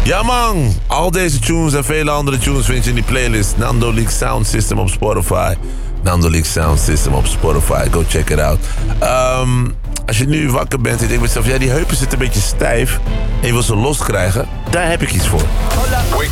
Ja man, al deze tunes en vele andere tunes vind je in die playlist. Nando Leak Sound System op Spotify. Nando Leak Sound System op Spotify. Go check it out. Als je nu wakker bent en je denkt met jezelf... ja, die heupen zitten een beetje stijf... en je wil ze loskrijgen, daar heb ik iets voor.